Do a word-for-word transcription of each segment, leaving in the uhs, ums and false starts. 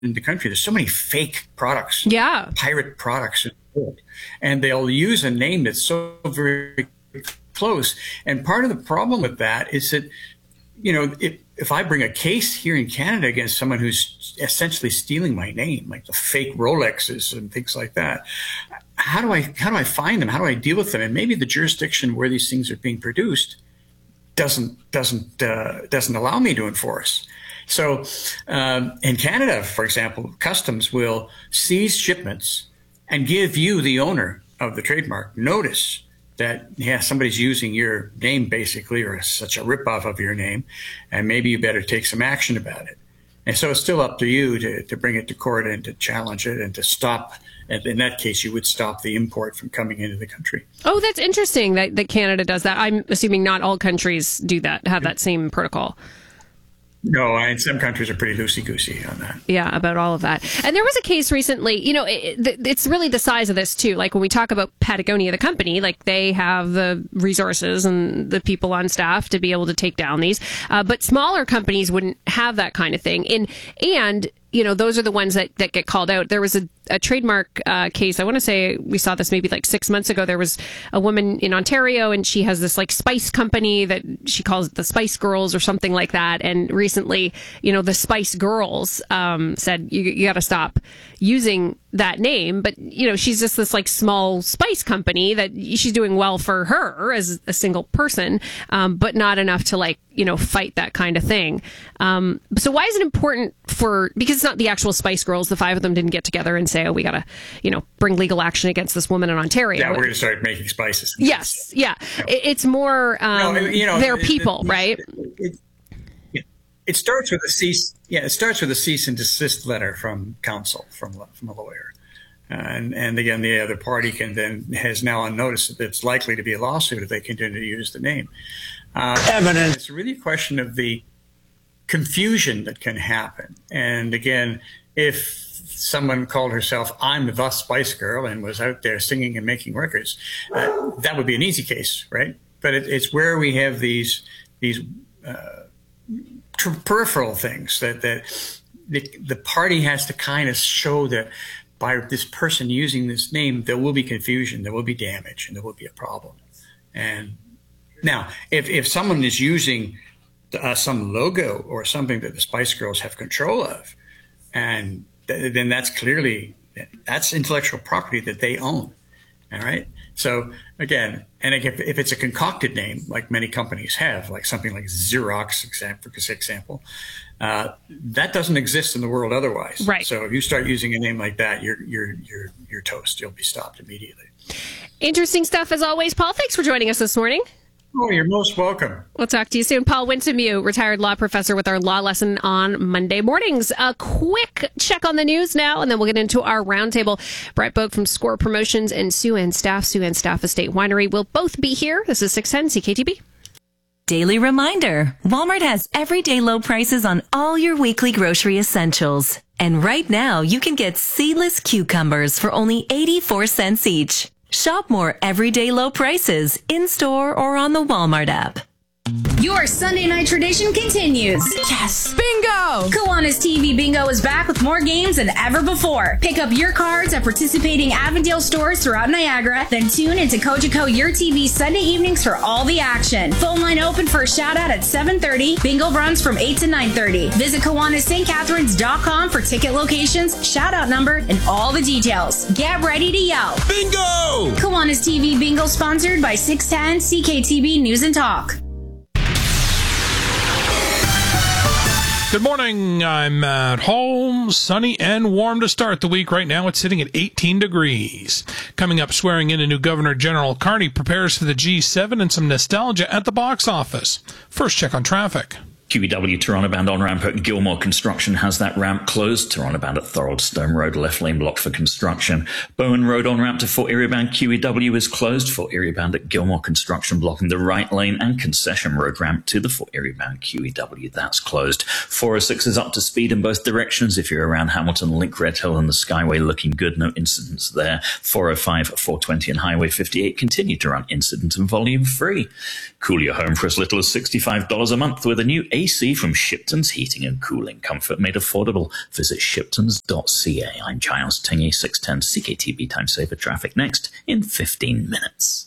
in the country, there's so many fake products, yeah, pirate products, and they'll use a name that's so very close. And part of the problem with that is that, you know, if, if I bring a case here in Canada against someone who's essentially stealing my name, like the fake Rolexes and things like that, how do I how do I find them? How do I deal with them? And maybe the jurisdiction where these things are being produced doesn't doesn't uh, doesn't allow me to enforce. So um, in Canada, for example, customs will seize shipments and give you, the owner of the trademark, notice that, yeah, somebody's using your name basically, or such a ripoff of your name, and maybe you better take some action about it. And so it's still up to you to, to bring it to court and to challenge it and to stop. And in that case, you would stop the import from coming into the country. Oh, that's interesting that, that Canada does that. I'm assuming not all countries do that, have that same protocol. No, and some countries are pretty loosey-goosey on that. Yeah, about all of that. And there was a case recently, you know, it, it's really the size of this, too. Like when we talk about Patagonia, the company, like they have the resources and the people on staff to be able to take down these. Uh, but smaller companies wouldn't have that kind of thing. And, and you know, those are the ones that, that get called out. There was a, a trademark uh, case. I want to say we saw this maybe like six months ago. There was a woman in Ontario, and she has this like spice company that she calls it the Spice Girls or something like that. And recently, you know, the Spice Girls um, said, you, you got to stop using that name. But, you know, she's just this like small spice company that she's doing well for her as a single person, um, but not enough to like, you know, fight that kind of thing. Um, so why is it important for, because it's not the actual Spice Girls, the five of them didn't get together and say, oh, we got to, you know, bring legal action against this woman in Ontario. Yeah, we're going to start making spices. Yes, yeah. No. It, it's more, um, no, you know, their people, it, it, right? It, it, it starts with a cease, yeah, it starts with a cease and desist letter from counsel, from, from a lawyer. Uh, and, and again, the other party can then has now on notice that it's likely to be a lawsuit if they continue to use the name. Uh, Evidence. It's really a question of the confusion that can happen. And again, if someone called herself I'm the Spice Girl and was out there singing and making records, uh, that would be an easy case, right? But it, it's where we have these these uh, peripheral things that, that the, the party has to kind of show that by this person using this name, there will be confusion, there will be damage, and there will be a problem. And now, if, if someone is using uh, some logo or something that the Spice Girls have control of, and th then that's clearly, that's intellectual property that they own, all right? So again, and if, if it's a concocted name, like many companies have, like something like Xerox, for example, uh, that doesn't exist in the world otherwise. Right. So if you start using a name like that, you're, you're, you're, you're toast. You'll be stopped immediately. Interesting stuff as always, Paul. Thanks for joining us this morning. Oh, you're most welcome. We'll talk to you soon. Paul Wintemute, retired law professor with our law lesson on Monday mornings. A quick check on the news now, and then we'll get into our roundtable. Brett Bogue from Score Promotions and Sue Ann Staff, Sue Ann Staff Estate Winery will both be here. This is six ten C K T B. Daily reminder, Walmart has everyday low prices on all your weekly grocery essentials. And right now, you can get seedless cucumbers for only eighty-four cents each. Shop more everyday low prices in-store or on the Walmart app. Your Sunday night tradition continues. Yes! Bingo! Kiwanis T V Bingo is back with more games than ever before. Pick up your cards at participating Avondale stores throughout Niagara, then tune into Cogeco Your T V Sunday evenings for all the action. Phone line open for a shout-out at seven thirty. Bingo runs from eight to nine thirty. Visit Kiwanis St Catharines dot com for ticket locations, shout-out number, and all the details. Get ready to yell. Bingo! Kiwanis T V Bingo sponsored by six ten C K T B News and Talk. Good morning. I'm at home, sunny and warm to start the week. Right now, it's sitting at eighteen degrees. Coming up, swearing in a new Governor General Carney prepares for the G seven and some nostalgia at the box office. First check on traffic. Q E W Toronto bound on ramp at Gilmore Construction has that ramp closed. Toronto bound at Thorold Stone Road, left lane blocked for construction. Bowen Road on ramp to Fort Erie bound Q E W is closed. Fort Erie bound at Gilmore Construction blocking the right lane, and Concession Road ramp to the Fort Erie bound Q E W, that's closed. four oh six is up to speed in both directions. If you're around Hamilton, Link, Red Hill and the Skyway, looking good, no incidents there. four oh five, four twenty and Highway fifty-eight continue to run incident and volume free. Cool your home for as little as sixty-five dollars a month with a new A A C from Shipton's Heating and Cooling. Comfort made affordable. Visit shiptons dot c a. I'm Giles Tingy, six ten C K T B Time Saver Traffic next in fifteen minutes.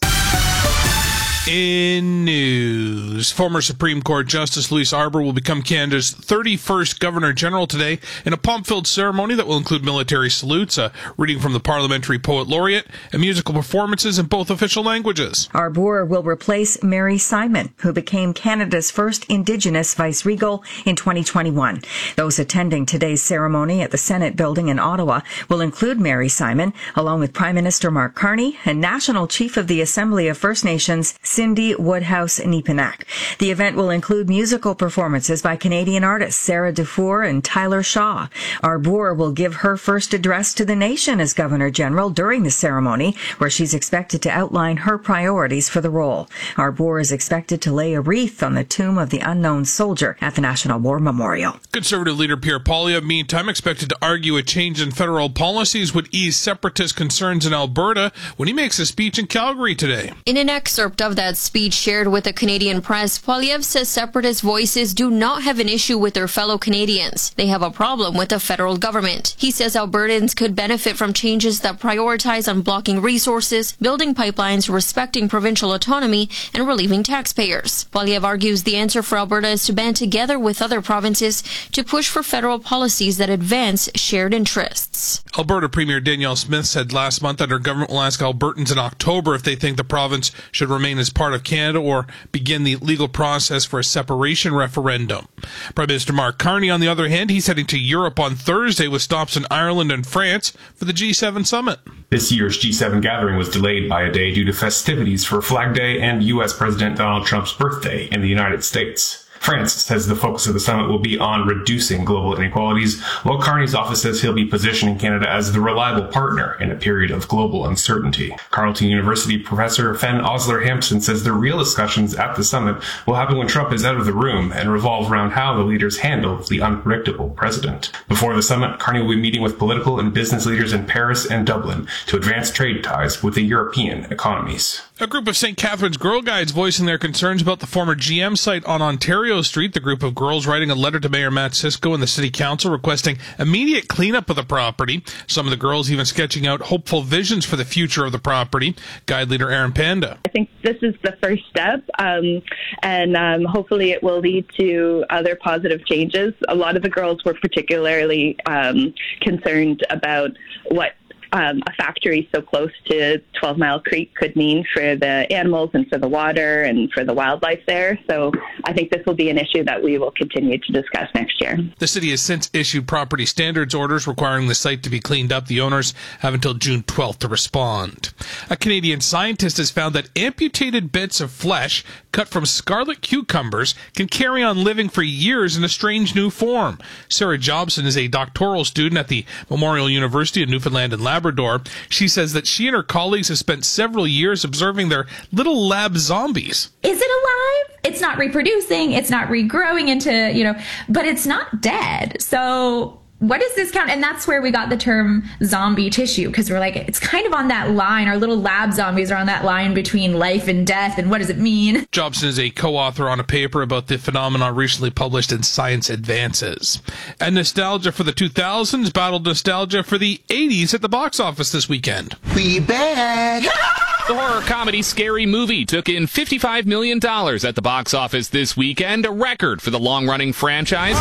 In news, former Supreme Court Justice Louise Arbour will become Canada's thirty-first Governor-General today in a pomp-filled ceremony that will include military salutes, a reading from the Parliamentary Poet Laureate, and musical performances in both official languages. Arbour will replace Mary Simon, who became Canada's first Indigenous vice-regal in twenty twenty-one. Those attending today's ceremony at the Senate building in Ottawa will include Mary Simon, along with Prime Minister Mark Carney and National Chief of the Assembly of First Nations, Cindy Woodhouse-Nepinak. The event will include musical performances by Canadian artists Sarah Dufour and Tyler Shaw. Arbour will give her first address to the nation as Governor-General during the ceremony, where she's expected to outline her priorities for the role. Arbour is expected to lay a wreath on the tomb of the unknown soldier at the National War Memorial. Conservative leader Pierre Poilievre, meantime, expected to argue a change in federal policies would ease separatist concerns in Alberta when he makes a speech in Calgary today. In an excerpt of that speech shared with the Canadian press, Poilievre says separatist voices do not have an issue with their fellow Canadians. They have a problem with the federal government. He says Albertans could benefit from changes that prioritize unblocking resources, building pipelines, respecting provincial autonomy, and relieving taxpayers. Poilievre argues the answer for Alberta is to band together with other provinces to push for federal policies that advance shared interests. Alberta Premier Danielle Smith said last month that her government will ask Albertans in October if they think the province should remain as part of Canada or begin the legal process for a separation referendum. Prime Minister Mark Carney, on the other hand, he's heading to Europe on Thursday with stops in Ireland and France for the G seven summit. This year's G seven gathering was delayed by a day due to festivities for Flag Day and U S President Donald Trump's birthday in the United States. France says the focus of the summit will be on reducing global inequalities, while Carney's office says he'll be positioning Canada as the reliable partner in a period of global uncertainty. Carleton University professor Fen Osler-Hampson says the real discussions at the summit will happen when Trump is out of the room and revolve around how the leaders handle the unpredictable president. Before the summit, Carney will be meeting with political and business leaders in Paris and Dublin to advance trade ties with the European economies. A group of Saint Catherine's Girl Guides voicing their concerns about the former G M site on Ontario Street. The group of girls writing a letter to Mayor Matt Cisco and the City Council requesting immediate cleanup of the property. Some of the girls even sketching out hopeful visions for the future of the property. Guide leader Aaron Panda. I think this is the first step, um, and um, hopefully it will lead to other positive changes. A lot of the girls were particularly um, concerned about what Um, a factory so close to twelve Mile Creek could mean for the animals and for the water and for the wildlife there. So I think this will be an issue that we will continue to discuss next year. The city has since issued property standards orders requiring the site to be cleaned up. The owners have until June twelfth to respond. A Canadian scientist has found that amputated bits of flesh cut from scarlet cucumbers can carry on living for years in a strange new form. Sarah Jobson is a doctoral student at the Memorial University of Newfoundland and Labrador. She says that she and her colleagues have spent several years observing their little lab zombies. Is it alive? It's not reproducing. It's not regrowing into, you know, but it's not dead. So what does this count? And that's where we got the term zombie tissue, because we're like, it's kind of on that line. Our little lab zombies are on that line between life and death. And what does it mean? Jobson is a co-author on a paper about the phenomenon recently published in Science Advances. And nostalgia for the two thousands battled nostalgia for the eighties at the box office this weekend. We back! The horror comedy Scary Movie took in fifty-five million dollars at the box office this weekend, a record for the long-running franchise.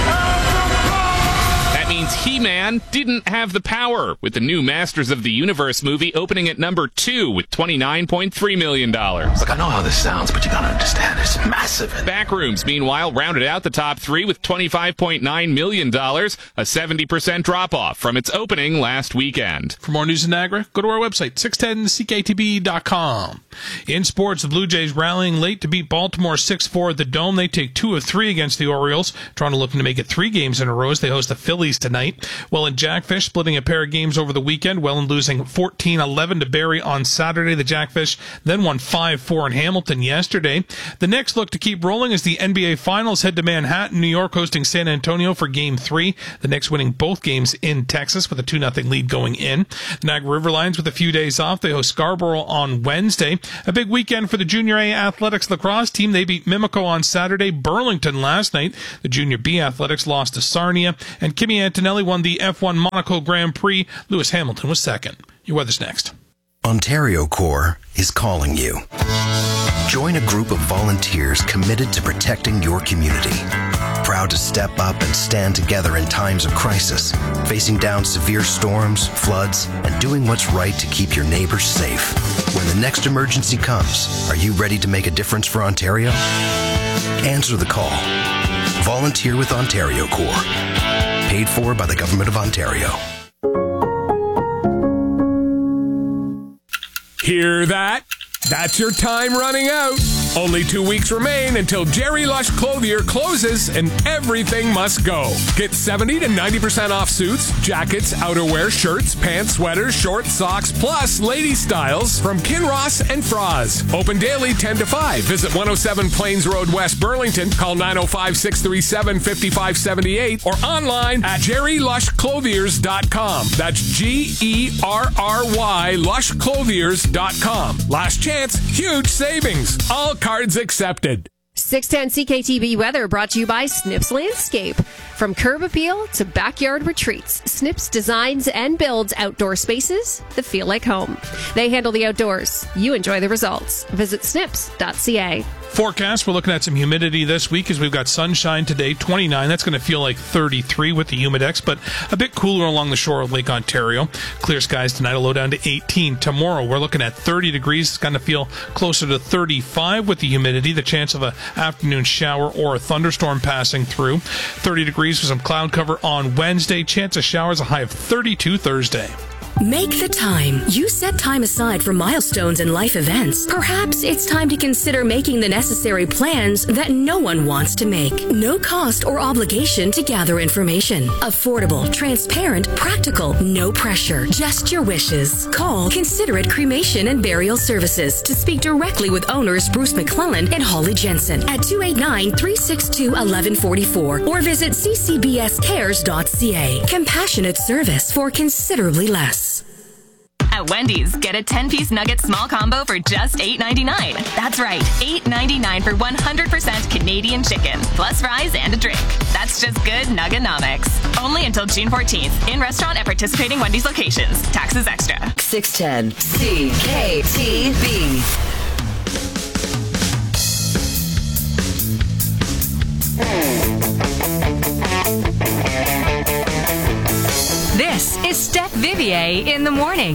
That means He-Man didn't have the power, with the new Masters of the Universe movie opening at number two with twenty-nine point three million dollars. Look, I know how this sounds, but you gotta understand, it's massive. Backrooms, meanwhile, rounded out the top three with twenty-five point nine million dollars, a seventy percent drop-off from its opening last weekend. For more news in Niagara, go to our website, six ten C K T B dot com. In sports, the Blue Jays rallying late to beat Baltimore six four at the Dome. They take two of three against the Orioles. Toronto looking to make it three games in a row as they host the Phillies tonight. night. Welland Jackfish splitting a pair of games over the weekend. Welland losing fourteen eleven to Barrie on Saturday. The Jackfish then won five four in Hamilton yesterday. The next look to keep rolling is the N B A Finals. Head to Manhattan, New York, hosting San Antonio for Game three. The Knicks winning both games in Texas with a two nothing lead going in. The Niagara River Lions with a few days off. They host Scarborough on Wednesday. A big weekend for the Junior A Athletics lacrosse team. They beat Mimico on Saturday. Burlington last night. The Junior B Athletics lost to Sarnia. And Kimi Antonelli won the F one Monaco Grand Prix. Lewis Hamilton was second. Your weather's next. Ontario Corps is calling you. Join a group of volunteers committed to protecting your community. Proud to step up and stand together in times of crisis, facing down severe storms, floods, and doing what's right to keep your neighbors safe. When the next emergency comes, are you ready to make a difference for Ontario? Answer the call. Volunteer with Ontario Corps. Paid for by the Government of Ontario. Hear that? That's your time running out. Only two weeks remain until Jerry Lush Clothier closes and everything must go. Get seventy to ninety percent off suits, jackets, outerwear, shirts, pants, sweaters, shorts, socks, plus lady styles from Kinross and Froz. Open daily ten to five. Visit one oh seven Plains Road, West Burlington. Call nine oh five, six three seven, five five seven eight or online at jerry lush clothiers dot com. That's G E R R Y lush clothiers dot com. Last chance, huge savings. All cards accepted. six ten C K T B weather brought to you by Snips Landscape. From curb appeal to backyard retreats, Snips designs and builds outdoor spaces that feel like home. They handle the outdoors. You enjoy the results. Visit snips dot c a. Forecast, we're looking at some humidity this week as we've got sunshine today, twenty-nine. That's going to feel like thirty-three with the Humidex, but a bit cooler along the shore of Lake Ontario. Clear skies tonight, a low down to eighteen. Tomorrow, we're looking at thirty degrees. It's going to feel closer to thirty-five with the humidity, the chance of an afternoon shower or a thunderstorm passing through. thirty degrees with some cloud cover on Wednesday. Chance of showers, a high of thirty-two Thursday. Make the time. You set time aside for milestones and life events. Perhaps it's time to consider making the necessary plans that no one wants to make. No cost or obligation to gather information. Affordable, transparent, practical, no pressure. Just your wishes. Call Considerate Cremation and Burial Services to speak directly with owners Bruce McClellan and Holly Jensen at two eight nine, three six two, one one four four or visit c c b s cares dot c a. Compassionate service for considerably less. At Wendy's, get a ten-piece nugget small combo for just eight ninety-nine. That's right, eight ninety-nine for one hundred percent Canadian chicken, plus fries and a drink. That's just good Nugganomics. Only until June fourteenth, in restaurant at participating Wendy's locations. Taxes extra. six ten C K T B. This is Steph Vivier in the morning.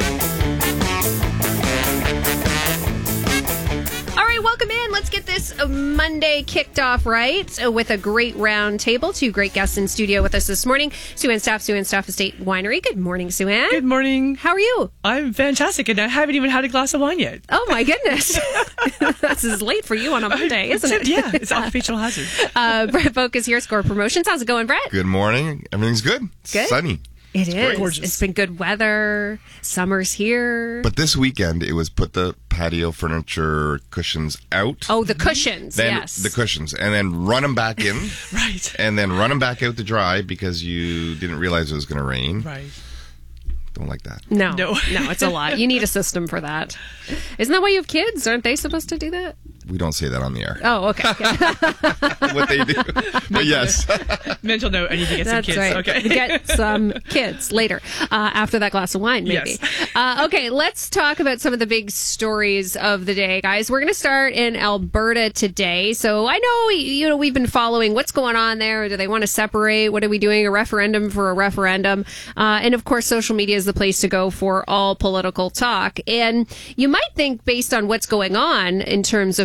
All right, welcome in. Let's get this Monday kicked off right with a great round table. Two great guests in studio with us this morning. Sue-Ann Staff, Sue-Ann Staff Estate Winery. Good morning, Sue-Ann. Good morning. How are you? I'm fantastic, and I haven't even had a glass of wine yet. Oh, my goodness. This is late for you on a Monday, isn't it? Yeah, it's occupational hazard. uh, Brett Folk is here, Score Promotions. How's it going, Brett? Good morning. Everything's good. It's good. Sunny. It it's is. Gorgeous. It's been good weather. Summer's here. But this weekend, it was put the patio furniture cushions out. Oh, the cushions, then yes. The cushions. And then run them back in. Right. And then run them back out to dry because you didn't realize it was going to rain. Right. Don't like that. No, no, no, it's a lot. You need a system for that. Isn't that why you have kids? Aren't they supposed to do that? We don't say that on the air. Oh, okay. What they do. But yes. Mental note, I need to get That's some kids. Right. Okay. Get some kids later, uh, after that glass of wine, maybe. Yes. Uh, okay, let's talk about some of the big stories of the day, guys. We're going to start in Alberta today. So I know, you know, we've been following what's going on there. Do they want to separate? What are we doing? A referendum for a referendum? Uh, and of course, social media is the place to go for all political talk. And you might think, based on what's going on in terms of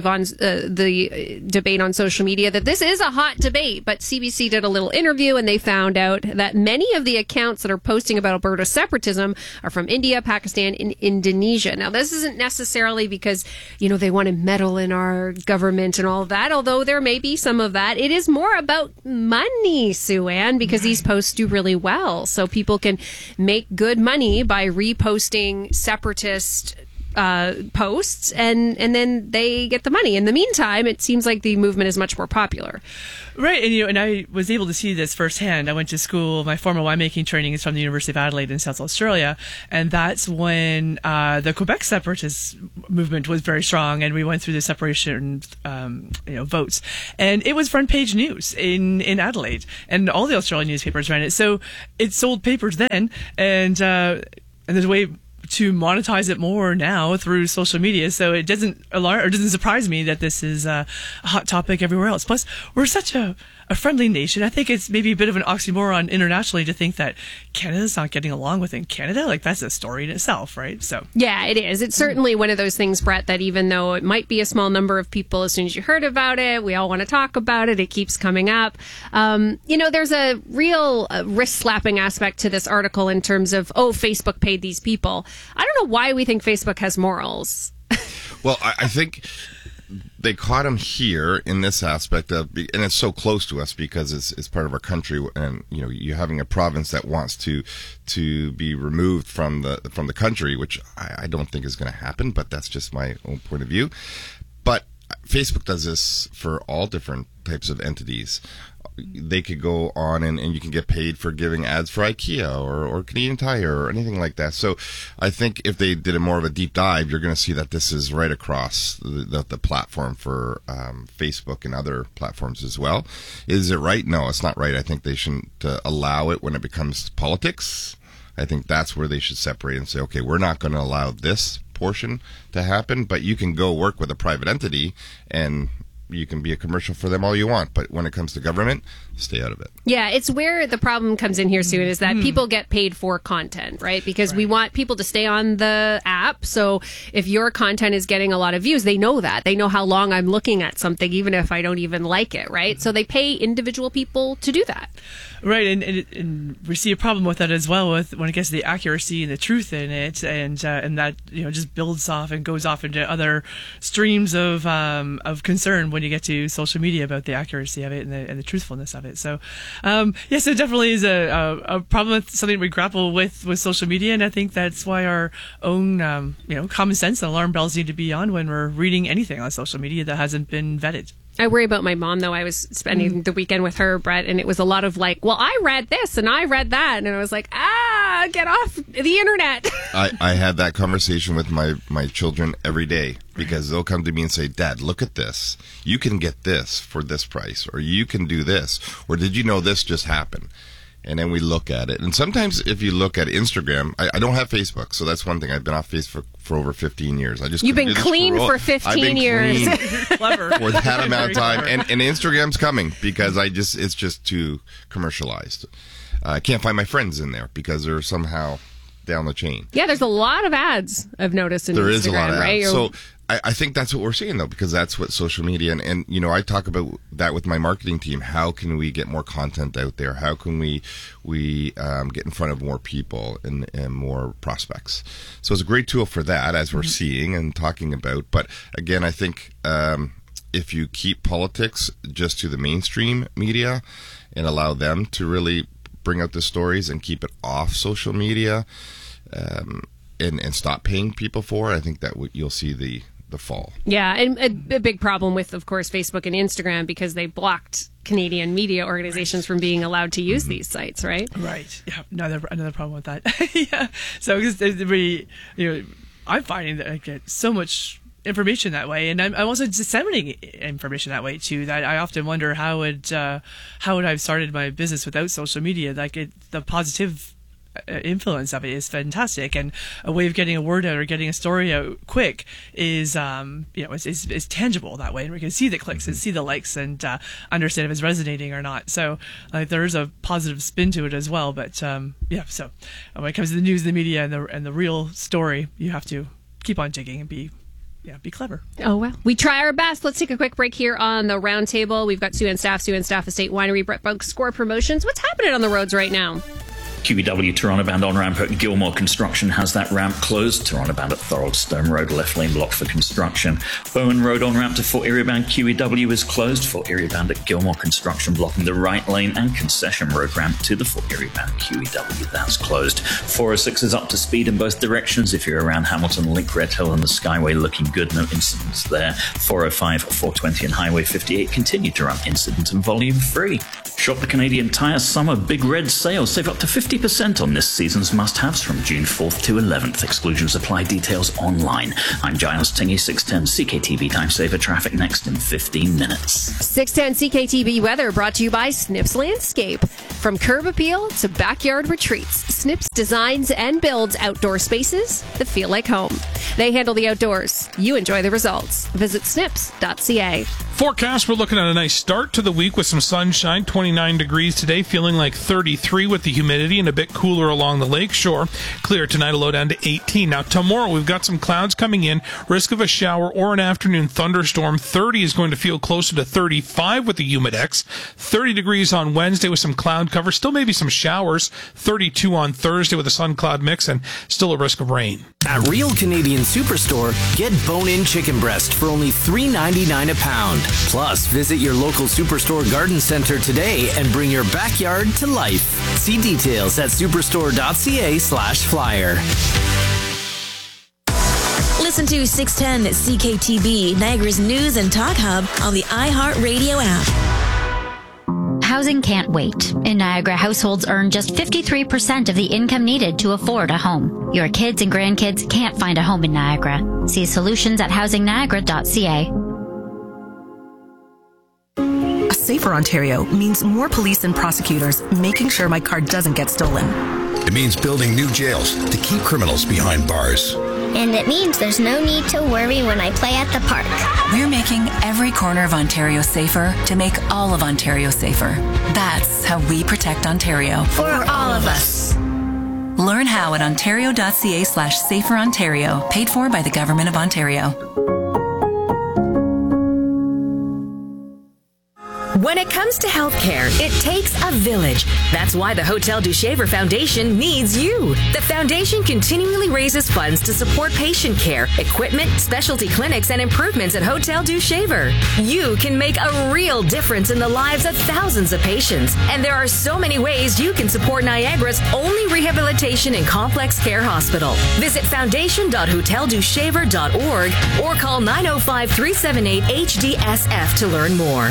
on uh, the debate on social media that this is a hot debate, but C B C did a little interview and they found out that many of the accounts that are posting about Alberta separatism are from India, Pakistan, and Indonesia. Now, this isn't necessarily because, you know, they want to meddle in our government and all of that, although there may be some of that. It is more about money, Sue-Ann, because these posts do really well. So people can make good money by reposting separatist uh, posts, and, and then they get the money. In the meantime, it seems like the movement is much more popular. Right, and you know, and I was able to see this firsthand. I went to school. My formal winemaking training is from the University of Adelaide in South Australia, and that's when uh, the Quebec separatist movement was very strong, and we went through the separation, um, you know, votes, and it was front page news in in Adelaide, and all the Australian newspapers ran it. So it sold papers then, and uh, and there's a way to monetize it more now through social media. So it doesn't alarm or doesn't surprise me that this is a hot topic everywhere else. Plus, we're such a, a friendly nation. I think it's maybe a bit of an oxymoron internationally to think that Canada's not getting along within Canada. Like, that's a story in itself, right? So yeah, it is. It's certainly one of those things, Brett, that even though it might be a small number of people, as soon as you heard about it, we all want to talk about it. It keeps coming up. Um, you know, there's a real uh, wrist-slapping aspect to this article in terms of, oh, Facebook paid these people. I don't know why we think Facebook has morals. Well, I, I think they caught him here in this aspect of, and it's so close to us because it's it's part of our country, and you know, you're having a province that wants to to be removed from the from the country, which I, I don't think is going to happen, but that's just my own point of view. But Facebook does this for all different types of entities. They could go on and, and you can get paid for giving ads for IKEA or, or Canadian Tire or anything like that. So I think if they did a more of a deep dive, you're going to see that this is right across the, the, the platform for um, Facebook and other platforms as well. Is it right? No, it's not right. I think they shouldn't uh, allow it when it becomes politics. I think that's where they should separate and say, okay, we're not going to allow this portion to happen, but you can go work with a private entity and you can be a commercial for them all you want, but when it comes to government, stay out of it. Yeah, it's where the problem comes in here, Sue, is that mm. people get paid for content, right? Because right. we want people to stay on the app. So if your content is getting a lot of views, they know that. They know how long I'm looking at something, even if I don't even like it, right? So they pay individual people to do that. Right, and, and, and we see a problem with that as well with when it gets to the accuracy and the truth in it, and uh, and that, you know, just builds off and goes off into other streams of um, of concern when you get to social media about the accuracy of it and the, and the truthfulness of it. So, um, yes, it definitely is a, a, a problem with something we grapple with with social media, and I think that's why our own um, you know common sense and alarm bells need to be on when we're reading anything on social media that hasn't been vetted. I worry about my mom, though. I was spending mm. the weekend with her, Brett, and it was a lot of like, well, I read this and I read that. And I was like, ah, get off the internet. I, I had that conversation with my, my children every day because they'll come to me and say, Dad, look at this. You can get this for this price, or you can do this. Or did you know this just happened? And then we look at it. And sometimes if you look at Instagram, I, I don't have Facebook, so that's one thing. I've been off Facebook for over fifteen years. I just You've been clean for, for fifteen years. Clever. For that amount of time. And, and Instagram's coming because I just it's just too commercialized. Uh, I can't find my friends in there because they're somehow down the chain. Yeah, there's a lot of ads I've noticed in there Instagram, is a lot of right? ads. So I, I think that's what we're seeing, though, because that's what social media, and, and, you know, I talk about that with my marketing team. How can we get more content out there? How can we we um, get in front of more people and, and more prospects? So it's a great tool for that, as we're mm-hmm. seeing and talking about. But, again, I think um, if you keep politics just to the mainstream media and allow them to really bring out the stories and keep it off social media um, and, and stop paying people for it, I think that w- you'll see the the fall. Yeah, and a, a big problem with, of course, Facebook and Instagram because they blocked Canadian media organizations right. from being allowed to use mm-hmm. these sites, right? Right. Yeah. Another another problem with that. yeah. So because we, you know, I'm finding that I get so much information that way, and I'm, I'm also disseminating information that way too. That I often wonder how would uh, how would I have started my business without social media? Like it, the positive influence of it is fantastic, and a way of getting a word out or getting a story out quick is um you know is, is, is tangible that way, and we can see the clicks and see the likes and uh, understand if it's resonating or not. So like there is a positive spin to it as well, but um yeah so when it comes to the news, the media, and the and the real story, you have to keep on digging and be yeah, be clever. Oh, well. We try our best. Let's take a quick break here on the roundtable. We've got Sue and Staff, Sue and Staff Estate Winery, Brett Bunk, Score Promotions. What's happening on the roads right now? Q E W Toronto Bound on-ramp at Gilmore Construction has that ramp closed. Toronto Bound at Thorold Stone Road, left lane blocked for construction. Bowen Road on-ramp to Fort Erie Bound Q E W is closed. Fort Erie Bound at Gilmore Construction blocking the right lane, and Concession Road ramp to the Fort Erie Bound Q E W, that's closed. four oh six is up to speed in both directions. If you're around Hamilton, Link, Red Hill and the Skyway, looking good, no incidents there. four oh five, four twenty and Highway fifty-eight continue to run incident and volume free. Shop the Canadian Tire Summer Big Red Sale. Save up to fifty percent on this season's must-haves from June fourth to eleventh. Exclusions apply. Details online. I'm Giles Tingy, six ten C K T V Time Saver. Traffic next in fifteen minutes. six ten C K T V weather brought to you by Snips Landscape. From curb appeal to backyard retreats, Snips designs and builds outdoor spaces that feel like home. They handle the outdoors. You enjoy the results. Visit snips dot c a. Forecast, we're looking at a nice start to the week with some sunshine, twenty-nine degrees today, feeling like thirty-three with the humidity and a bit cooler along the lake shore. Clear tonight, a low down to eighteen. Now tomorrow we've got some clouds coming in, risk of a shower or an afternoon thunderstorm. thirty is going to feel closer to thirty-five with the humidex. thirty degrees on Wednesday with some cloud cover, still maybe some showers. thirty-two on Thursday with a sun cloud mix and still a risk of rain. At Real Canadian Superstore, get bone-in chicken breast for only three ninety-nine a pound. Plus, visit your local Superstore garden center today and bring your backyard to life. See details at superstore dot c a slash flyer. Listen to six ten C K T V, Niagara's news and talk hub on the iHeartRadio app. Housing can't wait. In Niagara, households earn just fifty-three percent of the income needed to afford a home. Your kids and grandkids can't find a home in Niagara. See solutions at housing niagara dot c a. A safer Ontario means more police and prosecutors making sure my car doesn't get stolen. It means building new jails to keep criminals behind bars. And it means there's no need to worry when I play at the park. We're making every corner of Ontario safer to make all of Ontario safer. That's how we protect Ontario. For all of us. Learn how at ontario dot c a slash safer Ontario. Paid for by the Government of Ontario. When it comes to healthcare, it takes a village. That's why the Hotel du Shaver Foundation needs you. The foundation continually raises funds to support patient care, equipment, specialty clinics, and improvements at Hotel du Shaver. You can make a real difference in the lives of thousands of patients. And there are so many ways you can support Niagara's only rehabilitation and complex care hospital. Visit foundation dot hotel du shaver dot org or call nine oh five, three seven eight, H D S F to learn more.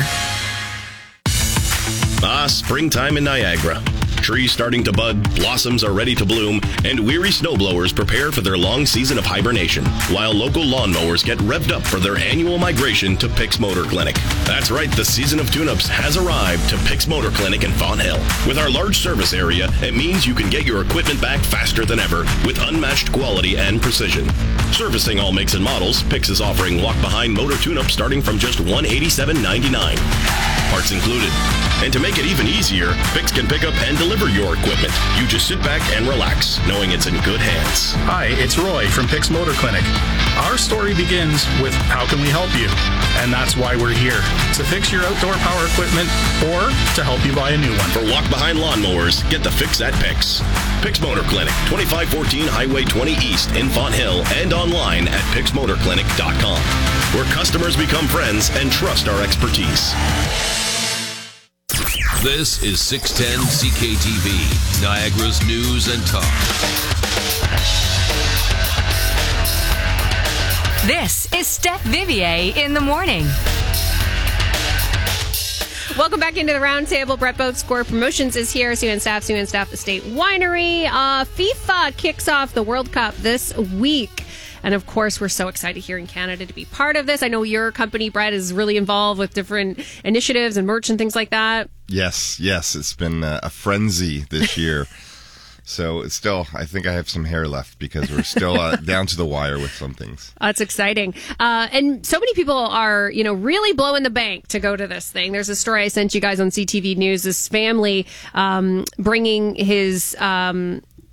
Ah, springtime in Niagara. Trees starting to bud, blossoms are ready to bloom, and weary snowblowers prepare for their long season of hibernation, while local lawnmowers get revved up for their annual migration to Picks Motor Clinic. That's right, the season of tune-ups has arrived to Picks Motor Clinic in Fawn Hill. With our large service area, it means you can get your equipment back faster than ever with unmatched quality and precision. Servicing all makes and models, Picks is offering walk-behind motor tune-up starting from just one hundred eighty-seven ninety-nine. Parts included. And to make it even easier, Picks can pick up and deliver your equipment. You just sit back and relax, knowing it's in good hands. Hi, it's Roy from Picks Motor Clinic. Our story begins with how can we help you? And that's why we're here, to fix your outdoor power equipment or to help you buy a new one. For walk-behind lawnmowers, get the fix at Picks. Picks Motor Clinic, twenty-five fourteen Highway twenty East in Fawn Hill, and online at picks motor clinic dot com, where customers become friends and trust our expertise. This is six ten C K T V, Niagara's news and talk. This is Steph Vivier in the morning. Welcome back into the roundtable. Brett Boat Score Promotions is here. Sue and Staff, Sue and Staff Estate Winery. Uh, FIFA kicks off the World Cup this week. And of course, we're so excited here in Canada to be part of this. I know your company, Brett, is really involved with different initiatives and merch and things like that. Yes, yes. It's been a frenzy this year. So it's still, I think I have some hair left because we're still uh, down to the wire with some things. That's exciting. Uh, and so many people are, you know, really blowing the bank to go to this thing. There's a story I sent you guys on C T V News. This family um, bringing his... Um,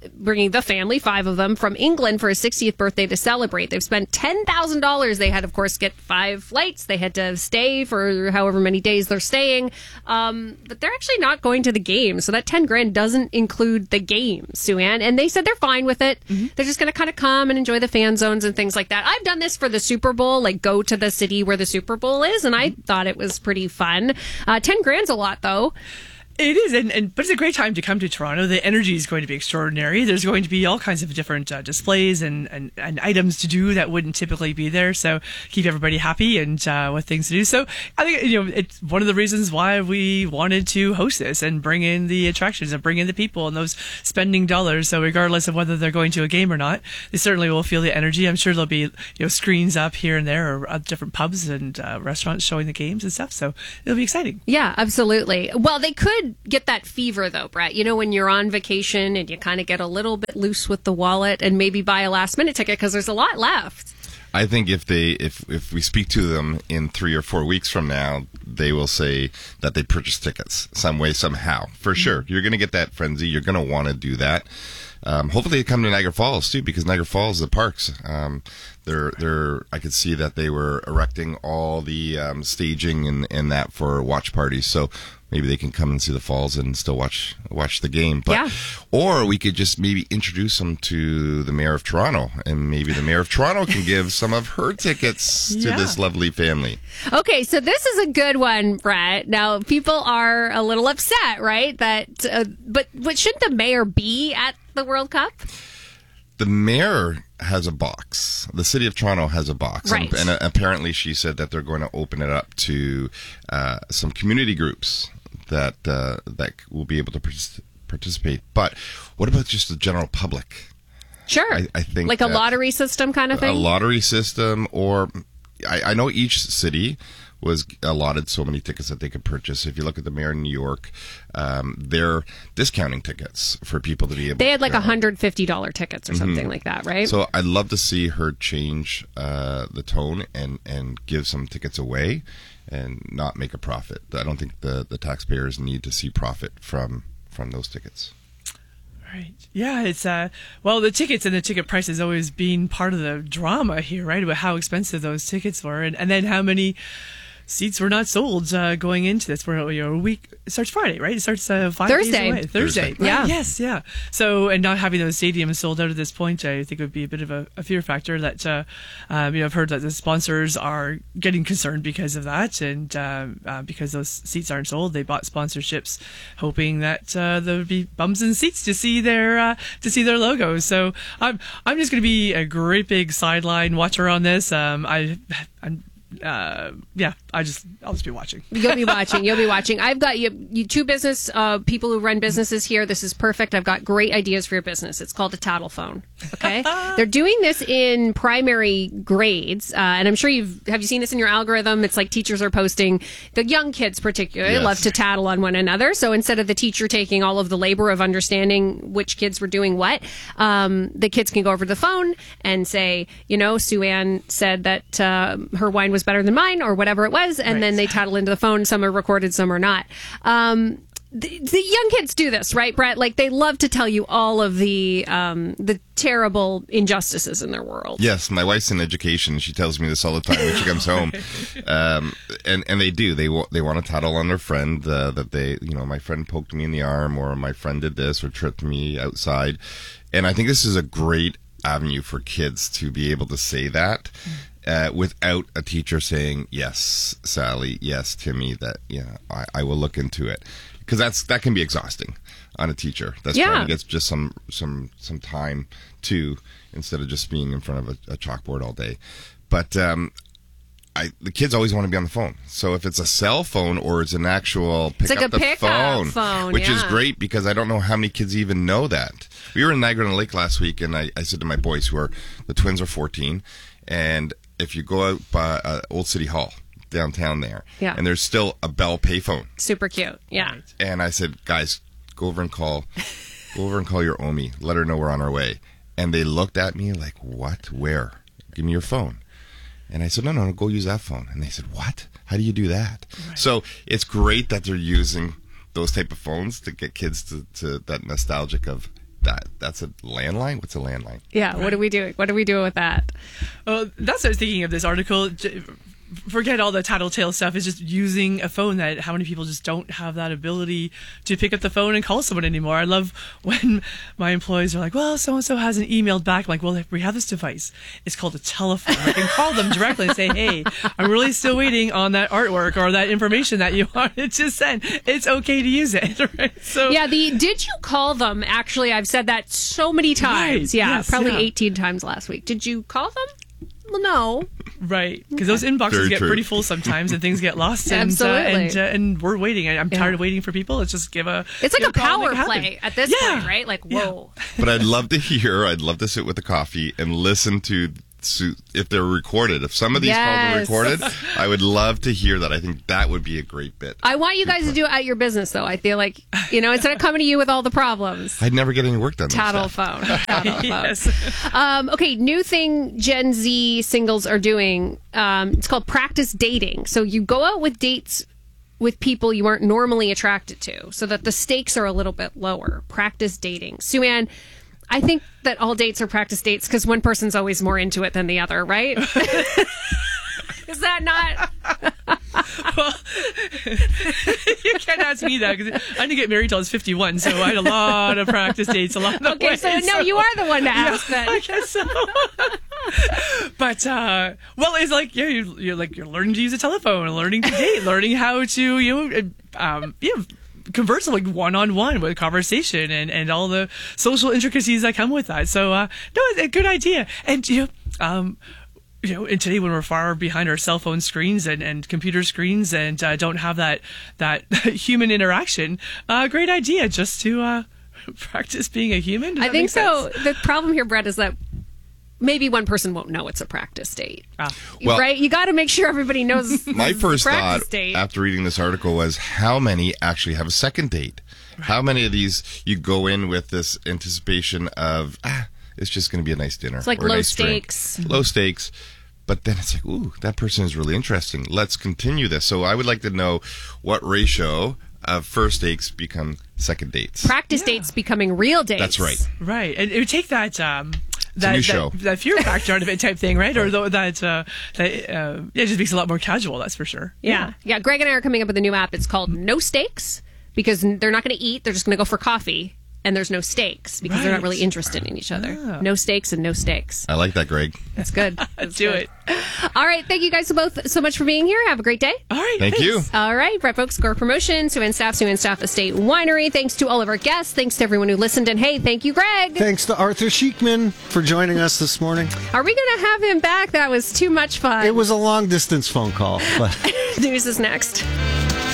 bringing the family, five of them, from England for his sixtieth birthday to celebrate. They've spent ten thousand dollars. They had, of course, get five flights. They had to stay for however many days they're staying. Um, but they're actually not going to the game. So that ten grand doesn't include the game, Sue-Ann. And they said they're fine with it. Mm-hmm. They're just going to kind of come and enjoy the fan zones and things like that. I've done this for the Super Bowl, like go to the city where the Super Bowl is, and I thought it was pretty fun. Uh, ten grand's a lot, though. It is, and, and but it's a great time to come to Toronto. The energy is going to be extraordinary. There's going to be all kinds of different uh, displays and, and, and items to do that wouldn't typically be there. So keep everybody happy and uh, with things to do. So I think you know it's one of the reasons why we wanted to host this and bring in the attractions and bring in the people and those spending dollars. So regardless of whether they're going to a game or not, they certainly will feel the energy. I'm sure there'll be you know screens up here and there or uh, different pubs and uh, restaurants showing the games and stuff. So it'll be exciting. Yeah, absolutely. Well, they could get that fever though, Brett. You know, when you're on vacation and you kind of get a little bit loose with the wallet and maybe buy a last minute ticket because there's a lot left. I think if they if if we speak to them in three or four weeks from now, they will say that they purchased tickets some way, somehow. For mm-hmm. sure. You're going to get that frenzy. You're going to want to do that. Um, hopefully they come to Niagara Falls too, because Niagara Falls, the parks, um, they're, they're, I could see that they were erecting all the, um, staging and, and that for watch parties. So maybe they can come and see the falls and still watch, watch the game. But, yeah. Or we could just maybe introduce them to the Mayor of Toronto, and maybe the Mayor of Toronto can give some of her tickets to yeah. this lovely family. Okay. So this is a good one, Brett. Now people are a little upset, right? That, uh, but, but shouldn't the mayor be at the World Cup? The mayor has a box. The city of Toronto has a box. Right. And, and uh, apparently she said that they're going to open it up to uh, some community groups that uh, that will be able to partic- participate. But what about just the general public? Sure. I, I think like a lottery system kind of thing? A lottery system, or I, I know each city was allotted so many tickets that they could purchase. If you look at the mayor in New York, um, they're discounting tickets for people to be able They had like to one hundred fifty dollars tickets or something mm-hmm. like that, right? So I'd love to see her change uh, the tone and, and give some tickets away and not make a profit. I don't think the, the taxpayers need to see profit from, from those tickets. Right. Yeah, it's uh well the tickets and the ticket price has always been part of the drama here, right? About how expensive those tickets were and, and then how many seats were not sold uh, going into this. We're you know, a week. It starts Friday, right? It starts uh, five Thursday. days away. Thursday. Thursday. Right? Yeah. Yes. Yeah. So, and not having those stadiums sold out at this point, I think would be a bit of a, a fear factor. That uh, um, you know, I've heard that the sponsors are getting concerned because of that, and uh, uh, because those seats aren't sold, they bought sponsorships, hoping that uh, there would be bums in seats to see their uh, to see their logos. So, I'm I'm just going to be a great big sideline watcher on this. Um, I I'm. Uh, yeah, I just I'll just be watching. You'll be watching. You'll be watching. I've got you, you two business uh, people who run businesses here. This is perfect. I've got great ideas for your business. It's called a tattle phone. Okay, they're doing this in primary grades, uh, and I'm sure you've have you seen this in your algorithm. It's like teachers are posting. The young kids, particularly, Yes. love to tattle on one another. So instead of the teacher taking all of the labor of understanding which kids were doing what, um, the kids can go over to the phone and say, you know, Sue-Ann said that uh, her wine was better than mine or whatever it was, and Right. then they tattle into the phone. Some are recorded, some are not. Um, the, the young kids do this, right, Brett? Like they love to tell you all of the um, the terrible injustices in their world. Yes, my wife's in education. She tells me this all the time when she comes home, um, and and they do. They wa- they want to tattle on their friend uh, that they, you know, my friend poked me in the arm, or my friend did this, or tripped me outside, and I think this is a great avenue for kids to be able to say that. Uh, without a teacher saying, yes, Sally, yes, Timmy, that, yeah, I, I will look into it. Because that's that can be exhausting on a teacher. That's Yeah. trying to get just some, some, some time to, instead of just being in front of a, a chalkboard all day. But um, I, the kids always want to be on the phone. So if it's a cell phone or it's an actual pick It's like up a the pick-up phone, phone, which is yeah. great because I don't know how many kids even know that. We were in Niagara on the Lake last week, and I, I said to my boys, who are, the twins are fourteen, and if you go out by uh, Old City Hall downtown there, Yeah. and there's still a Bell payphone, Super cute. Yeah. and I said, guys, go over and call, go over and call your Omi, let her know we're on our way. And they looked at me like, what? Where? Give me your phone. And I said, no, no, no, go use that phone. And they said, what? How do you do that? Right. So it's great that they're using those type of phones to get kids to, to that nostalgic of that that's a landline. What's a landline? Yeah, what are we doing? What are we doing with that? Oh, that's what I was thinking of this article. Forget all the tattletale stuff. It's just using a phone that how many people just don't have that ability to pick up the phone and call someone anymore. I love when my employees are like, well, so-and-so hasn't emailed back. I'm like, well, we have this device. It's called a telephone. I can call them directly and say, hey, I'm really still waiting on that artwork or that information that you wanted to send. It's okay to use it. Right? So yeah, the did you call them? Actually, I've said that so many times. Right, yeah, yes, probably yeah. eighteen times last week. Did you call them? Well, no. Right, because those inboxes Very get true. pretty full sometimes, and things get lost. And, Absolutely. uh, and, uh, and we're waiting. I, I'm Yeah. tired of waiting for people. Let's just give a. It's like give a call and power make it play happen. at this Yeah. point, right? Like, whoa. But I'd love to hear. I'd love to sit with a coffee and listen to. to if they're recorded, if some of these Yes. calls are recorded, I would love to hear that. I think that would be a great bit. I want you guys to do it at your business, though. I feel like, you know, instead of coming to you with all the problems. I'd never get any work done. with Tattle stuff. phone. Tattle phone. Yes. Um, okay, new thing Gen Z singles are doing. Um, it's called practice dating. So you go out with dates with people you aren't normally attracted to so that the stakes are a little bit lower. Practice dating. Sue-Ann, I think that all dates are practice dates because one person's always more into it than the other, right? Is that not? Well, you can't ask me that because I didn't get married till I was fifty-one, so I had a lot of practice dates along the Okay, way. so no, you are the one to ask yeah, then. I guess so. But uh, well, it's like yeah, you're, you're like you're learning to use a telephone, learning to date, learning how to you know, um, you know, converse like one on one with conversation and, and all the social intricacies that come with that. So uh, no, it's a good idea. And you know, um, you know, and today when we're far behind our cell phone screens and, and computer screens and uh, don't have that that human interaction, uh, great idea just to uh, practice being a human. Does I that think make so. sense? The problem here, Brett, is that maybe one person won't know it's a practice date. Ah. Well- right? You got to make sure everybody knows. My it's a first practice thought date. after reading this article was how many actually have a second date? How many of these you go in with this anticipation of, ah, it's just going to be a nice dinner. It's like or a low nice drink. stakes. Low stakes. But then it's like, ooh, that person is really interesting. Let's continue this. So I would like to know what ratio of first dates become second dates. Practice dates becoming real dates. That's right. Right, and it would take that um, a that, new that, show. that fear factor out of it type thing, right? Or th- that uh, that uh, yeah, it just makes it a lot more casual. That's for sure. Yeah. yeah. Greg and I are coming up with a new app. It's called No Stakes because they're not going to eat. They're just going to go for coffee. And there's no stakes because they're not Right. really interested in each other. Yeah. No stakes and no stakes. I like that, Greg. That's good. That's Do good. it. All right. Thank you guys both so much for being here. Have a great day. All right. Thank you. All right. Brett Folks, Score Promotion, Sue and Staff, Sue and Staff Estate Winery. Thanks to all of our guests. Thanks to everyone who listened. And hey, thank you, Greg. Thanks to Arthur Sheikman for joining us this morning. Are we going to have him back? That was too much fun. It was a long distance phone call, but News is next.